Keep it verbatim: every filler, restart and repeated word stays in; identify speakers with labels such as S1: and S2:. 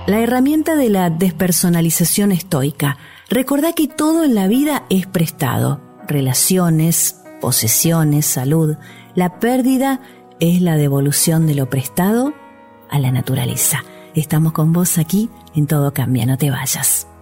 S1: La herramienta de la despersonalización estoica. Recordá que todo en la vida es prestado. Relaciones, posesiones, salud. La pérdida es la devolución de lo prestado a la naturaleza. Estamos con vos aquí en Todo Cambia, no te vayas.